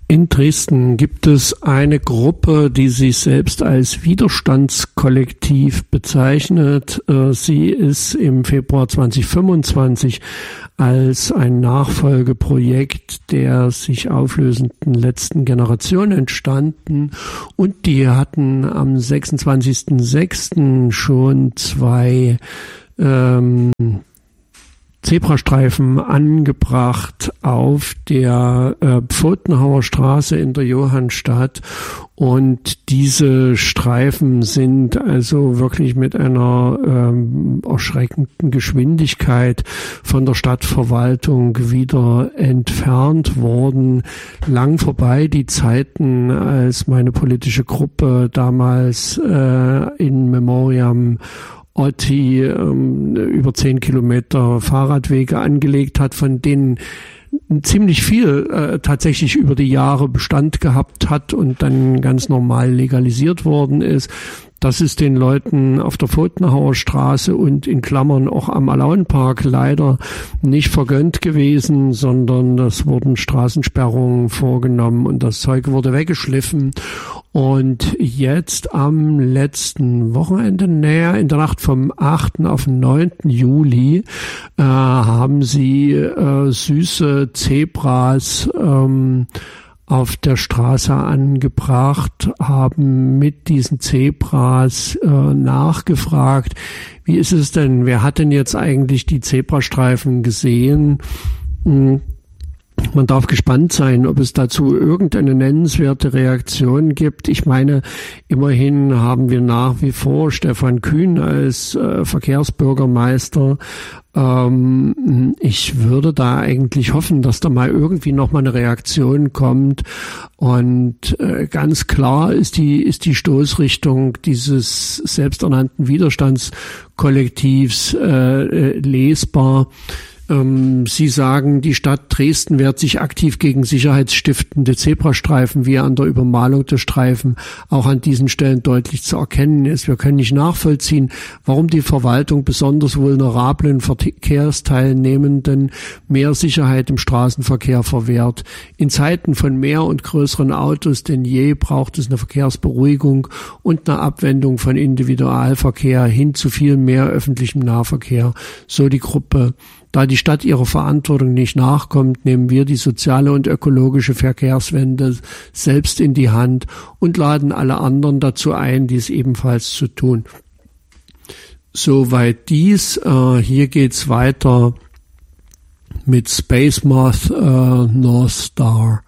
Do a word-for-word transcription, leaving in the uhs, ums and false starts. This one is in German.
In Dresden gibt es eine Gruppe, die sich selbst als Widerstandskollektiv bezeichnet. Sie ist im Februar zweitausendfünfundzwanzig als ein Nachfolgeprojekt der sich auflösenden letzten Generation entstanden, und die hatten am sechsundzwanzigsten sechsten schon zwei ähm, Zebrastreifen angebracht auf der äh, Pfotenhauer Straße in der Johannstadt, und diese Streifen sind also wirklich mit einer ähm, erschreckenden Geschwindigkeit von der Stadtverwaltung wieder entfernt worden. Lang vorbei die Zeiten, als meine politische Gruppe damals äh, in Memoriam Otti ähm, über zehn Kilometer Fahrradwege angelegt hat, von denen ziemlich viel äh, tatsächlich über die Jahre Bestand gehabt hat und dann ganz normal legalisiert worden ist. Das ist den Leuten auf der Pfotenhauer Straße und in Klammern auch am Alaunpark leider nicht vergönnt gewesen, sondern das wurden Straßensperrungen vorgenommen und das Zeug wurde weggeschliffen. Und jetzt am letzten Wochenende, näher in der Nacht vom achten auf den neunten Juli, äh, haben sie äh, süße Zebras ähm, auf der Straße angebracht, haben mit diesen Zebras äh, nachgefragt, wie ist es denn, wer hat denn jetzt eigentlich die Zebrastreifen gesehen? Hm. Man darf gespannt sein, ob es dazu irgendeine nennenswerte Reaktion gibt. Ich meine, immerhin haben wir nach wie vor Stefan Kühn als äh, Verkehrsbürgermeister. Ähm, ich würde da eigentlich hoffen, dass da mal irgendwie noch mal eine Reaktion kommt. Und äh, ganz klar ist die ist die Stoßrichtung dieses selbsternannten Widerstandskollektivs äh, lesbar. Sie sagen, die Stadt Dresden wehrt sich aktiv gegen sicherheitsstiftende Zebrastreifen, wie an der Übermalung der Streifen auch an diesen Stellen deutlich zu erkennen ist. Wir können nicht nachvollziehen, warum die Verwaltung besonders vulnerablen Verkehrsteilnehmenden mehr Sicherheit im Straßenverkehr verwehrt. In Zeiten von mehr und größeren Autos denn je braucht es eine Verkehrsberuhigung und eine Abwendung von Individualverkehr hin zu viel mehr öffentlichem Nahverkehr, so die Gruppe. Da die Stadt ihrer Verantwortung nicht nachkommt, nehmen wir die soziale und ökologische Verkehrswende selbst in die Hand und laden alle anderen dazu ein, dies ebenfalls zu tun. Soweit dies. Äh, hier geht's weiter mit Space Moth äh, North Star.